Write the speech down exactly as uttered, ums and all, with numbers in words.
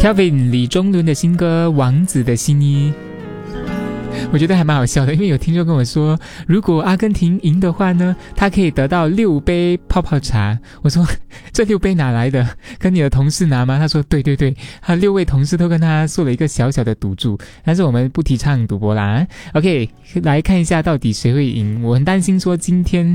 Kelvin 李宗伦的新歌《王子的新衣》，我觉得还蛮好笑的，因为有听众跟我说，如果阿根廷赢的话呢，他可以得到六杯泡泡茶。我说这六杯哪来的？跟你的同事拿吗？他说对对对，他六位同事都跟他做了一个小小的赌注，但是我们不提倡赌博啦。OK， 来看一下到底谁会赢。我很担心说今天